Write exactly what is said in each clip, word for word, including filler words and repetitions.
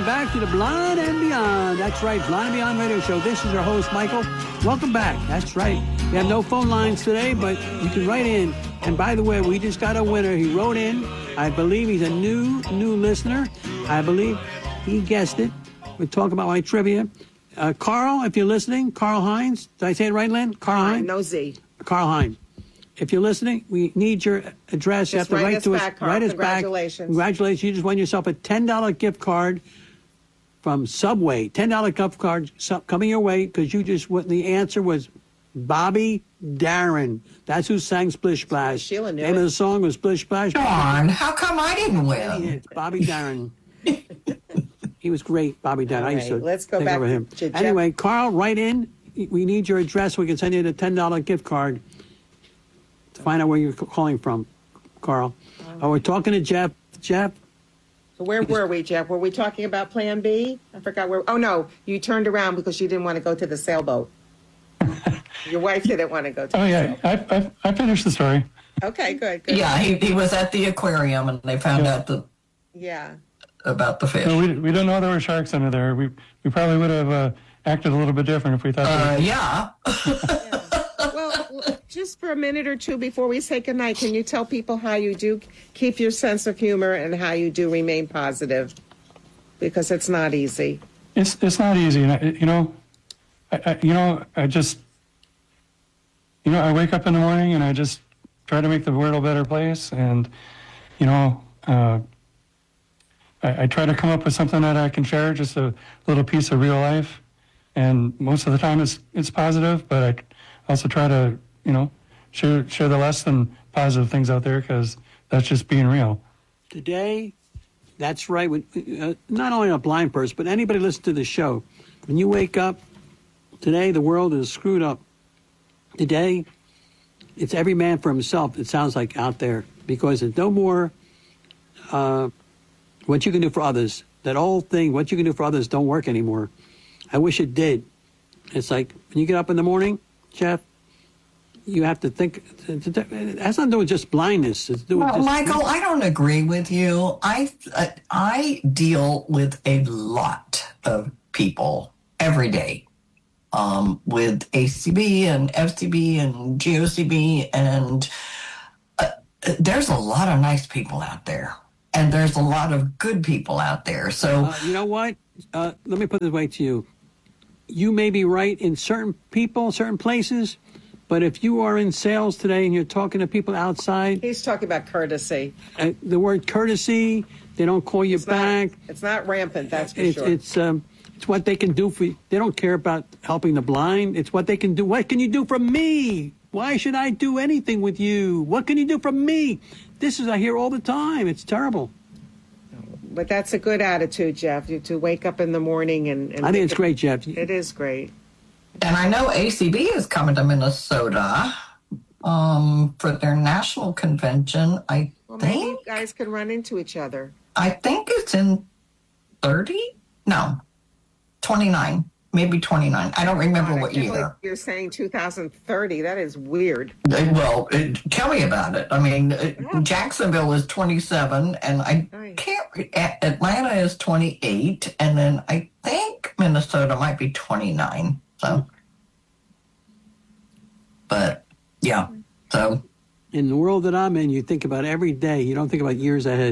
back to the Blind and Beyond. That's right, Blind and Beyond Radio Show. This is your host, Michael. Welcome back. That's right. We have no phone lines today, but you can write in. And by the way, we just got a winner. He wrote in. I believe he's a new, new listener. I believe he guessed it. We talk about my trivia. Uh, Carl, if you're listening, Carl Hines. Did I say it right, Lynn? Carl Hines? No Z. Carl Hines. If you're listening, we need your address. Just you have to write write us to back, us. Carl. Write us Congratulations. back. Congratulations. You just won yourself a ten dollars gift card from Subway. ten dollars gift card coming your way because you just, the answer was Bobby Darin. That's who sang Splish Splash. Sheila knew The name it. of the song was Splish Splash. Darn, how come I didn't win? It's Bobby Darin. He was great, Bobby Darin. I used to All right, let's go take back over him. to Jeff. Anyway, Carl, write in. We need your address. We can send you the ten dollars gift card to find out where you're calling from, Carl. Oh, we're talking to Jeff. Jeff? So where were we, Jeff? Were we talking about Plan B? I forgot where. Oh, no. You turned around because you didn't want to go to the sailboat. Your wife didn't want to go to Oh, the yeah. sailboat. I, I, I finished the story. Okay, good, good. Yeah, he, he was at the aquarium and they found Yeah. out the, Yeah. about the fish. No, we, we don't know there were sharks under there. We we probably would have uh, acted a little bit different if we thought Uh, there yeah. Well, just for a minute or two before we say goodnight, can you tell people how you do keep your sense of humor and how you do remain positive? Because it's not easy. It's it's not easy. And I, you know, I, I, you know, I just, you know, I wake up in the morning and I just try to make the world a better place. And, you know, uh, I, I try to come up with something that I can share, just a little piece of real life. And most of the time it's it's positive, but I also try to, you know, share share the less than positive things out there because that's just being real. Today, that's right. When, uh, not only a blind person, but anybody listen to the show. When you wake up, today the world is screwed up. Today, it's every man for himself, it sounds like, out there. Because there's no more uh, what you can do for others. That old thing, what you can do for others, don't work anymore. I wish it did. It's like, when you get up in the morning, Jeff, you have to think, it has nothing to do with just blindness. It's to do with Well, just, Michael, I don't agree with you. I uh, I deal with a lot of people every day um, with A C B and F C B and G O C B, and uh, there's a lot of nice people out there, and there's a lot of good people out there. So Uh, you know what? Uh, let me put it this way to you. You may be right in certain people, certain places, but if you are in sales today and you're talking to people outside, He's talking about courtesy. uh, the word courtesy, they don't call you It's back. Not, it's not rampant, that's for It's sure. it's um, it's what they can do for you. They don't care about helping the blind. It's what they can do. What can you do for me? Why should I do anything with you? What can you do for me? This is I hear all the time. It's terrible. But that's a good attitude, Jeff, you, to wake up in the morning and... and I think it's great, Jeff. It is great. And I know A C B is coming to Minnesota um, for their national convention. I Well, maybe you think guys can run into each other. I think it's in thirty. No, twenty-nine, maybe twenty-nine. I don't remember God, I what can't believe year. You're saying two thousand thirty. That is weird. Uh, Well, uh, tell me about it. I mean, uh, Jacksonville is twenty-seven, and I Nice. can't. re- A- Atlanta is twenty-eight, and then I think Minnesota might be twenty-nine. So, but yeah, so In the world that I'm in, you think about every day. You don't think about years ahead.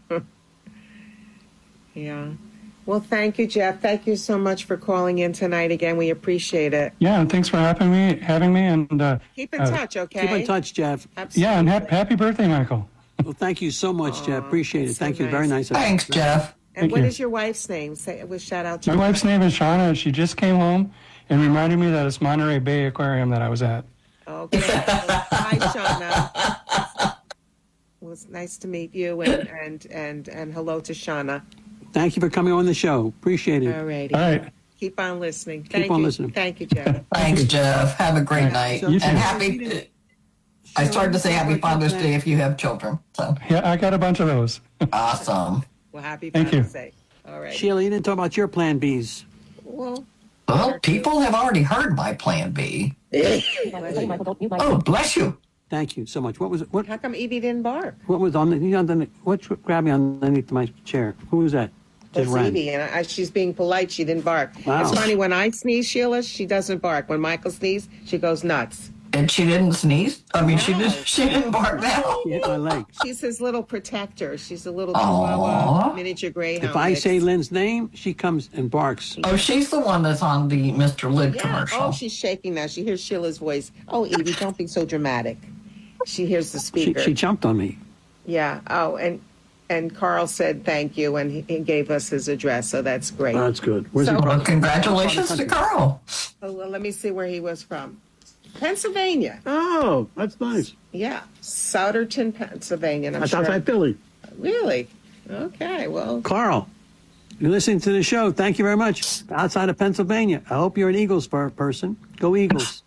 Yeah. Well, thank you, Jeff. Thank you so much for calling in tonight again. We appreciate it. Yeah, and thanks for having me. Having me, and uh, Keep in uh, touch, okay? Keep in touch, Jeff. Absolutely. yeah, and ha- happy birthday, Michael. Well, thank you so much, Jeff. Appreciate it. that's so Thank you. Very nice. nice of you. thanks, Jeff. And Thank what you. is your wife's name? Say it with shout out to My wife's name is Shauna. She just came home and reminded me that it's Monterey Bay Aquarium that I was at. Okay. Hi, Shauna. Well, it's nice to meet you, and and and, and hello to Shauna. Thank you for coming on the show. Appreciate it. All righty. All right. Keep on listening. Thank on you. listening. Thank you, Jeff. Thanks, Jeff. Have a great night. So- You And too. happy, I started to say happy Father's Day if you have children. So Yeah, I got a bunch of those. awesome. Well, happy Thank Father's you. Day. All right. Sheila, you didn't talk about your plan Bs. Well, Well, people have already heard my plan B. Oh, bless you. Thank you so much. What was it? What how come Evie didn't bark? what was on the, you know, the what's grabbing underneath my chair? Who was that? That's Ren. Evie, and I, she's being polite. She didn't bark. Wow. It's funny, when I sneeze, Sheila, she doesn't bark. When Michael sneezes, she goes nuts. And she didn't sneeze. I mean, she No. did. She didn't bark now. She hit my leg. She's his little protector. She's a little Aw. Chihuahua, miniature greyhound. If I mix. say Lynn's name, she comes and barks. Oh, she's the one that's on the Mister Lid Yeah. commercial. Oh, she's shaking now. She hears Sheila's voice. Oh, Evie, don't be so dramatic. She hears the She, speaker. she jumped on me. Yeah. Oh, and and Carl said thank you, and he, he gave us his address, so that's great. Oh, that's good. Where's So- he Well, from? congratulations to Carl. Oh, well, let me see where he was from. Pennsylvania. Oh, that's nice. Yeah, Souderton, Pennsylvania. And I'm That's sure. outside Philly. Really? Okay. Well, Carl, you're listening to the show. Thank you very much. Outside of Pennsylvania. I hope you're an Eagles per- person. Go Eagles.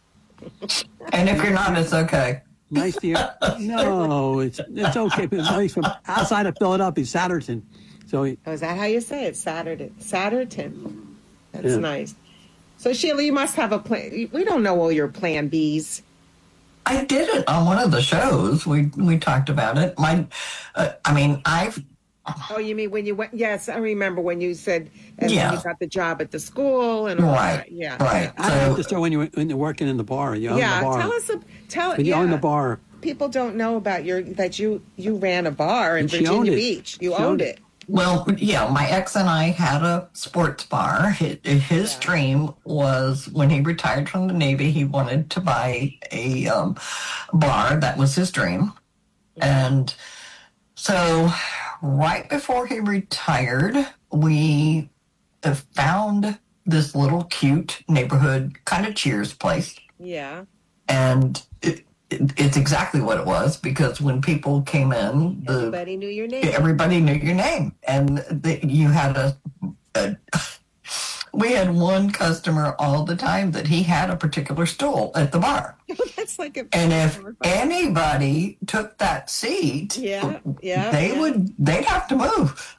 And if you're not, it's okay. Nice to hear. No, it's it's okay. But he's from outside of Philadelphia, Satterton. So he, oh, is that how you say it? Saturday, Satterton. That's Yeah. nice. So Sheila, you must have a plan. We don't know all your Plan Bs. I did it on one of the shows. We we talked about it. My, uh, I mean, I've Oh, you mean when you went? Yes, I remember when you said, and Yeah. when you got the job at the school and all right, that. Yeah, right. I like the So story when you were, when you're working in the bar. You own yeah. the bar. Tell us, a, tell When you yeah. own the bar. People don't know about your that you you ran a bar in And she owned Virginia it. Beach. You She owned owned it. well, yeah. My ex and I had a sports bar. His, his Yeah. dream was when he retired from the Navy, he wanted to buy a um, bar. That was his dream, and so right before he retired, we uh, found this little cute neighborhood kind of Cheers place. Yeah. And it, it, it's exactly what it was, because when people came in, the, Everybody knew your name. everybody knew your name. And the, you had a, a, we had one customer all the time that he had a particular stool at the bar. That's like a. And if anybody took that seat, Yeah, yeah, they yeah. would, they'd have to move.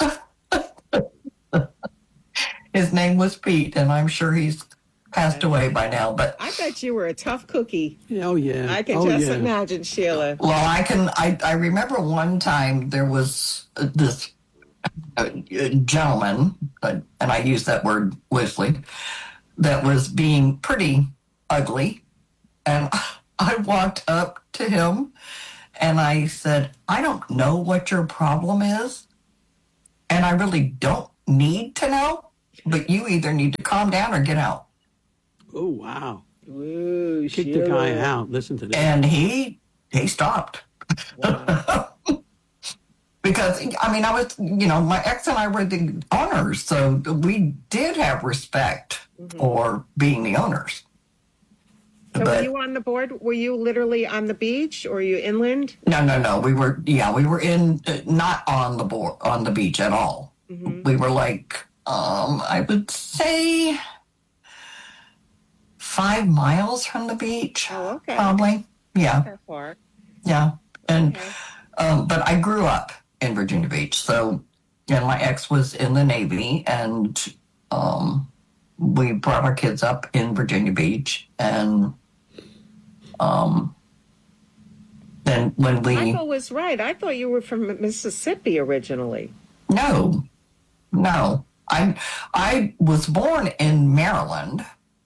His name was Pete, and I'm sure he's passed away by now. But I bet you were a tough cookie. Oh yeah. I can oh, just yeah. imagine, Sheila. well, I can. I, I remember one time there was uh, this uh, gentleman, uh, and I use that word loosely, that was being pretty ugly, and I walked up to him and I said, "I don't know what your problem is, and I really don't need to know, but you either need to calm down or get out." Oh wow. Ooh, Kick the guy out. Listen to this. And he he stopped. Because, I mean, I was, you know, my ex and I were the owners, so we did have respect for being the owners. So were But you on the board? Were you literally on the beach, or were you inland? no, no, no, we were, yeah, we were in, uh, not on the board, on the beach at all. We were like, um, I would say five miles from the beach. Oh, okay. Probably. Yeah. That far. Yeah. And, Okay. um, but I grew up in Virginia Beach. So, and my ex was in the Navy, and, um, we brought our kids up in Virginia Beach. And, um, then when we, Michael was right. I thought you were from Mississippi originally. no, no, I, I was born in Maryland.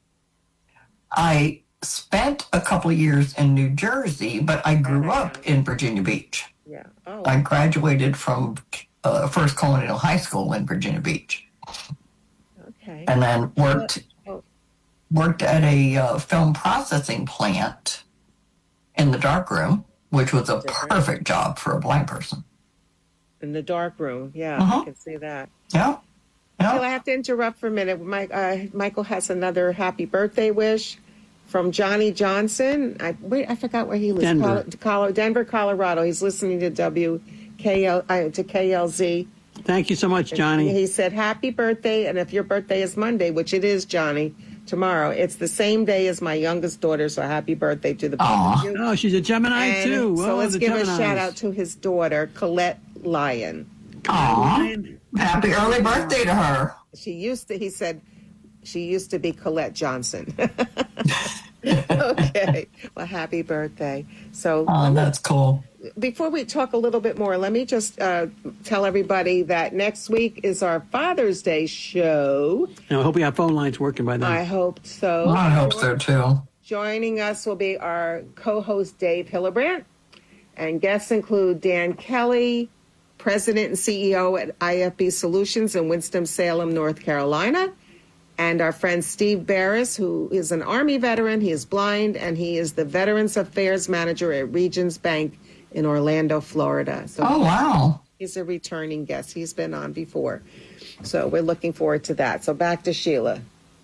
I spent a couple of years in New Jersey, but I grew up in Virginia Beach. Yeah. Oh, I graduated from uh, First Colonial High School in Virginia Beach, okay. and then worked Oh. worked at a uh, film processing plant in the darkroom, which was a Different. perfect job for a blind person. In the dark room. Yeah, Uh-huh. I can see that. Yeah, Well, I yeah. have to interrupt for a minute. Mike, uh, Michael has another happy birthday wish from Johnny Johnson. I wait, I forgot where he lives. Denver. Colo- Colo- Denver, Colorado. He's listening to W K L uh, to K L Z. Thank you so much, Johnny. He said, "Happy birthday!" And if your birthday is Monday, which it is, Johnny, tomorrow, it's the same day as my youngest daughter. So happy birthday to the both Aw. of you. Oh, she's a Gemini And too. so Oh, let's the give a Geminis. shout out to his daughter, Colette Lyon. Aw, happy early birthday to her. She used to, he said, she used to be Colette Johnson. Okay. Well, happy birthday. So Oh, that's cool. before we talk a little bit more, let me just uh, tell everybody that next week is our Father's Day show. And I hope we have phone lines working by then. I hope so. I hope so too. Joining us will be our co-host Dave Hillebrand, and guests include Dan Kelly, President and C E O at I F B Solutions in Winston-Salem, North Carolina, and our friend Steve Barris, who is an Army veteran. He is blind, and he is the Veterans Affairs Manager at Regions Bank in Orlando, Florida. So Oh, wow. he's a returning guest. He's been on before. So we're looking forward to that. So back to Sheila.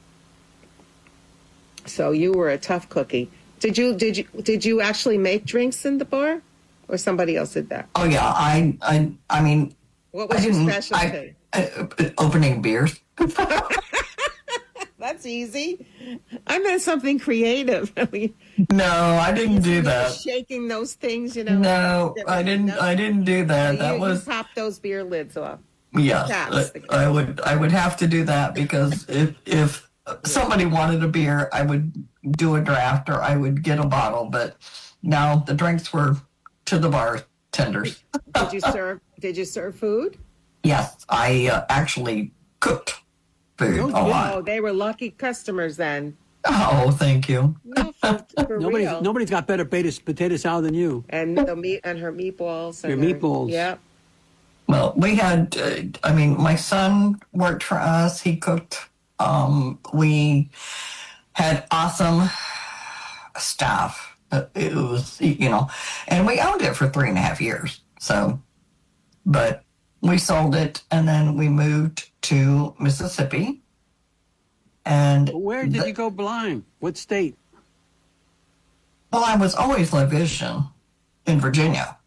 So you were a tough cookie. Did you did you did you actually make drinks in the bar, or somebody else did that? Oh, yeah. I, I, I mean, What I was your didn't. specialty? I, uh, opening beers. That's easy. I meant something creative. I mean, No, I didn't do that. shaking those things, you know. No, I didn't. No? I didn't do that. You- That you was pop those beer lids off. yes. Taps. I, I would. I would have to do that because if if somebody wanted a beer, I would do a draft or I would get a bottle. But no, the drinks were to the bartenders. Did you serve? Did you serve food? Yes, I uh, actually cooked food Oh, a yeah. lot. Oh, they were lucky customers then. Oh, thank you. No, for, for Nobody's real. nobody's got better potato, potato salad than you. And the meat and her meatballs. And Your her- meatballs. Yep. Well, we had, uh, I mean, my son worked for us. He cooked. Um, we had awesome staff. Uh, It was, you know, and we owned it for three and a half years. So, but we sold it and then we moved to Mississippi. And Where did the- you go blind? What state? well, I was always low vision in Virginia.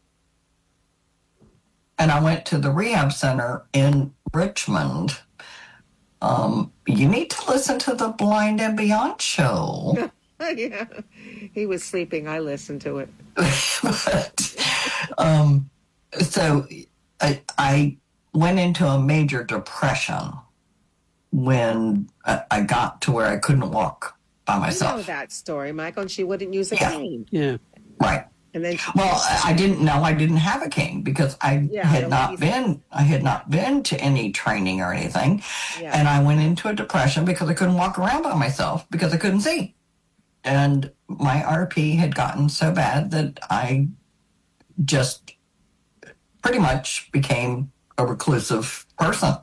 And I went to the rehab center in Richmond. Um, you need to listen to the Blind and Beyond show. Yeah. He was sleeping. I listened to it. but, um, so I, I went into a major depression when I, I got to where I couldn't walk by I know myself. that story, Michael, and she wouldn't use a Yeah. cane. Yeah. Right. And then she, Well, I I didn't know I didn't have a cane because I Yeah, had it not was- been I had not been to any training or anything, Yeah. and I went into a depression because I couldn't walk around by myself because I couldn't see, and my R P had gotten so bad that I just pretty much became a reclusive person,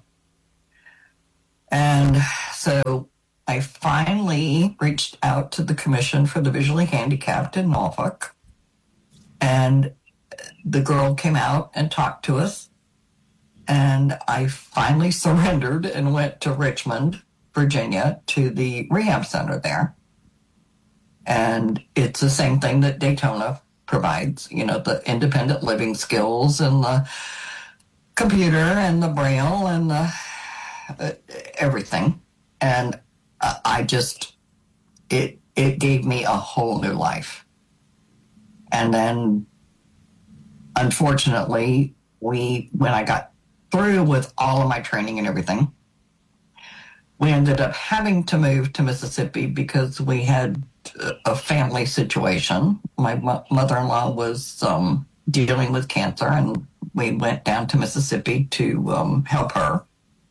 and so I finally reached out to the Commission for the Visually Handicapped in Norfolk. And the girl came out and talked to us. And I finally surrendered and went to Richmond, Virginia, to the rehab center there. And it's the same thing that Daytona provides, you know, the independent living skills and the computer and the braille and the uh, everything. And uh, I just, it, it gave me a whole new life. And then, unfortunately, we, when I got through with all of my training and everything, we ended up having to move to Mississippi because we had a family situation. My mo- mother-in-law was um, dealing with cancer, and we went down to Mississippi to um, help her.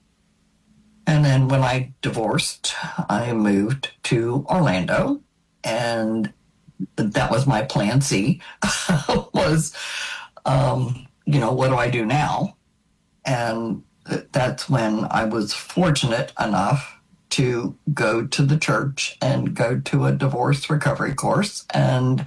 And then when I divorced, I moved to Orlando, and that was my plan C, was, um, you know, what do I do now? And that's when I was fortunate enough to go to the church and go to a divorce recovery course and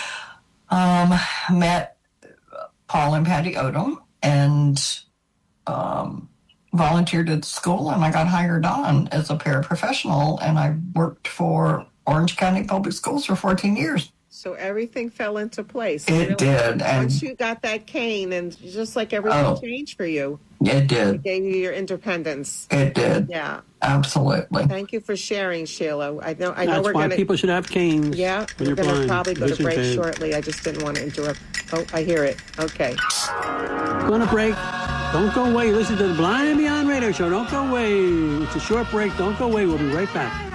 um, met Paul and Patty Odom and um, volunteered at school, and I got hired on as a paraprofessional, and I worked for Orange County Public Schools for fourteen years. so everything fell into place. It Really, did, and Once you got that cane, and just like everything Oh. changed for you, it did. gave you your independence. It did. Yeah. Absolutely. Thank you for sharing, Sheila. I know. I know That's we're why gonna. people should have canes. Yeah, when we're you're going to blind. probably go to Vision break cane. shortly. I just didn't want to interrupt. Oh, I hear it. Okay. Going to break. Don't go away. Listen to the Blind and Beyond Radio Show. Don't go away. It's a short break. Don't go away. We'll be right back.